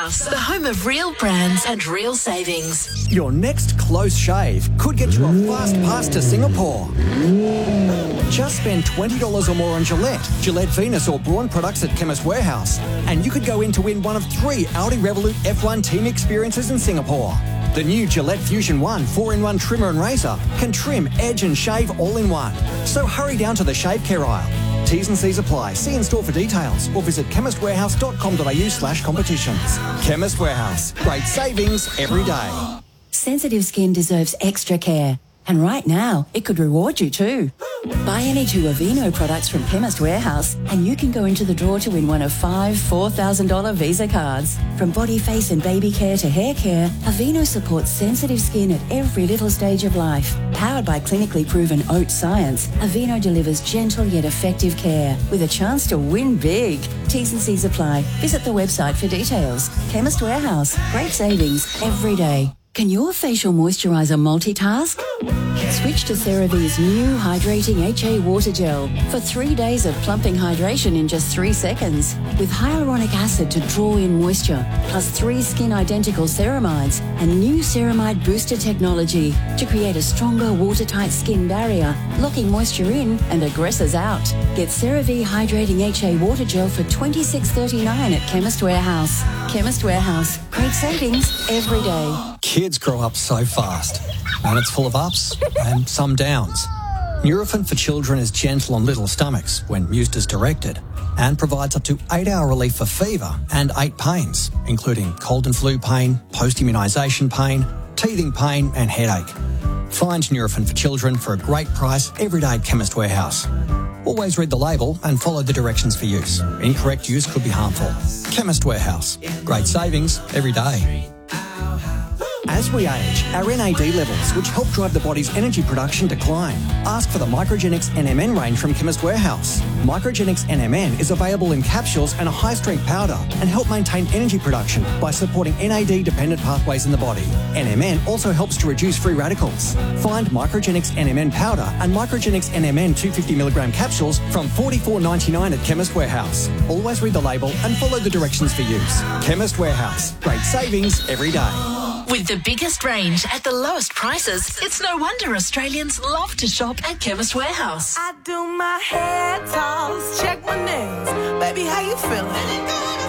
Warehouse, the home of real brands and real savings. Your next close shave could get you a fast pass to Singapore. Just spend $20 or more on Gillette Venus or Braun products at Chemist Warehouse, and you could go in to win one of 3 Audi Revolut F1 team experiences in Singapore. The new Gillette Fusion 1 4-in-1 trimmer and razor can trim, edge and shave all in one. So hurry down to the shave care aisle. T's and C's apply. See in store for details or visit chemistwarehouse.com.au/competitions. Chemist Warehouse. Great savings every day. Sensitive skin deserves extra care. And right now, it could reward you too. Buy any 2 Aveeno products from Chemist Warehouse and you can go into the draw to win one of 5 $4,000 Visa cards. From body, face and baby care to hair care, Aveeno supports sensitive skin at every little stage of life. Powered by clinically proven oat science, Aveeno delivers gentle yet effective care with a chance to win big. T's and C's apply. Visit the website for details. Chemist Warehouse. Great savings every day. Can your facial moisturiser multitask? Switch to CeraVe's new Hydrating HA Water Gel for 3 days of plumping hydration in just 3 seconds. With hyaluronic acid to draw in moisture, plus 3 skin-identical ceramides and new ceramide booster technology to create a stronger watertight skin barrier, locking moisture in and aggressors out. Get CeraVe Hydrating HA Water Gel for $26.39 at Chemist Warehouse. Chemist Warehouse. Great savings every day. Kids grow up so fast, and it's full of ups and some downs. Nurofen for Children is gentle on little stomachs when used as directed and provides up to 8-hour relief for fever and 8 pains, including cold and flu pain, post-immunisation pain, teething pain and headache. Find Nurofen for Children for a great price every day at Chemist Warehouse. Always read the label and follow the directions for use. Incorrect use could be harmful. Chemist Warehouse. Great savings every day. As we age, our NAD levels, which help drive the body's energy production, decline. Ask for the Microgenix NMN range from Chemist Warehouse. Microgenix NMN is available in capsules and a high-strength powder and help maintain energy production by supporting NAD-dependent pathways in the body. NMN also helps to reduce free radicals. Find Microgenix NMN powder and Microgenix NMN 250mg capsules from $44.99 at Chemist Warehouse. Always read the label and follow the directions for use. Chemist Warehouse. Great savings every day. With the biggest range at the lowest prices, it's no wonder Australians love to shop at Chemist Warehouse. I do my hair toss, check my nails. Baby, how you feeling?